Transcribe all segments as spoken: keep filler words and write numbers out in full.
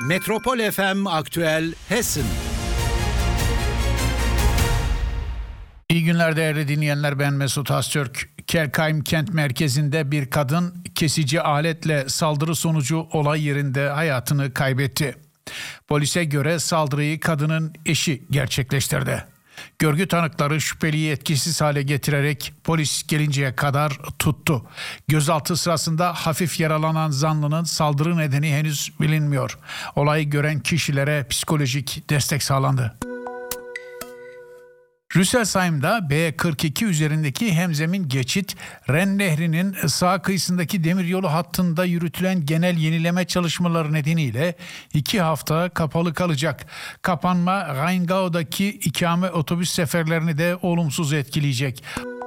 Metropol F M Aktüel Hessen. İyi günler değerli dinleyenler, ben Mesut Öztürk. Kelkheim kent merkezinde bir kadın kesici aletle saldırı sonucu olay yerinde hayatını kaybetti. Polise göre saldırıyı kadının eşi gerçekleştirdi. Görgü tanıkları şüpheliyi etkisiz hale getirerek polis gelinceye kadar tuttu. Gözaltı sırasında hafif yaralanan zanlının saldırı nedeni henüz bilinmiyor. Olayı gören kişilere psikolojik destek sağlandı. Rüsselsheim'da B kırk iki üzerindeki hemzemin geçit, Ren Nehri'nin sağ kıyısındaki demiryolu hattında yürütülen genel yenileme çalışmaları nedeniyle iki hafta kapalı kalacak. Kapanma Rheingau'daki ikame otobüs seferlerini de olumsuz etkileyecek.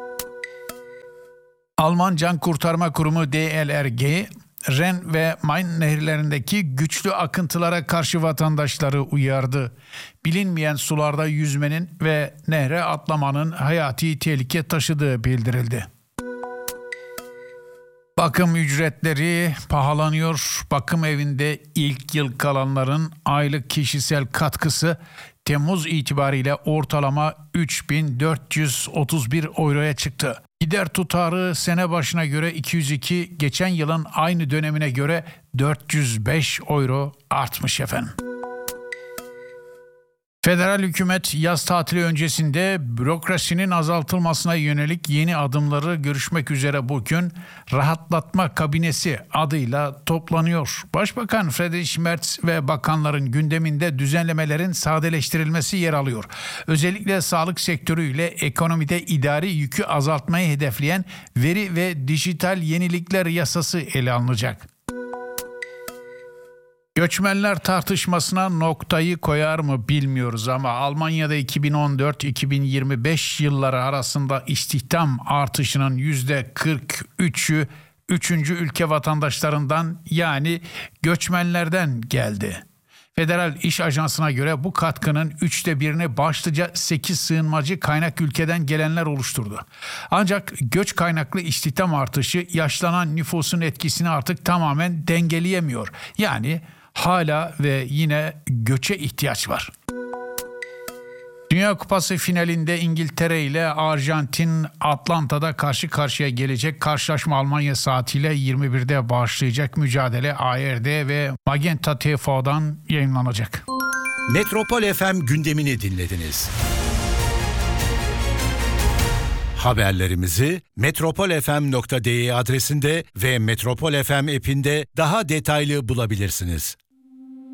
Alman Can Kurtarma Kurumu D L R G, Ren ve Main nehirlerindeki güçlü akıntılara karşı vatandaşları uyardı. Bilinmeyen sularda yüzmenin ve nehre atlamanın hayati tehlike taşıdığı bildirildi. Bakım ücretleri pahalanıyor. Bakım evinde ilk yıl kalanların aylık kişisel katkısı Temmuz itibariyle ortalama üç bin dört yüz otuz bir euroya çıktı. Gider tutarı sene başına göre iki yüz iki, geçen yılın aynı dönemine göre dört yüz beş euro artmış efendim. Federal hükümet yaz tatili öncesinde bürokrasinin azaltılmasına yönelik yeni adımları görüşmek üzere bugün rahatlatma kabinesi adıyla toplanıyor. Başbakan Friedrich Merz ve bakanların gündeminde düzenlemelerin sadeleştirilmesi yer alıyor. Özellikle sağlık sektörüyle ekonomide idari yükü azaltmayı hedefleyen veri ve dijital yenilikler yasası ele alınacak. Göçmenler tartışmasına noktayı koyar mı bilmiyoruz ama Almanya'da iki bin on dört iki bin yirmi beş yılları arasında istihdam artışının yüzde kırk üçü üçüncü ülke vatandaşlarından, yani göçmenlerden geldi. Federal İş Ajansı'na göre bu katkının üçte birini başlıca sekiz sığınmacı kaynak ülkeden gelenler oluşturdu. Ancak göç kaynaklı istihdam artışı yaşlanan nüfusun etkisini artık tamamen dengeleyemiyor. Yani hala ve yine göçe ihtiyaç var. Dünya Kupası finalinde İngiltere ile Arjantin Atlanta'da karşı karşıya gelecek. Karşılaşma Almanya saatiyle yirmi birde başlayacak. Mücadele A R D ve Magenta T V'den yayınlanacak. Metropol F M gündemini dinlediniz. Haberlerimizi metropol f m nokta d e adresinde ve Metropol F M app'inde daha detaylı bulabilirsiniz.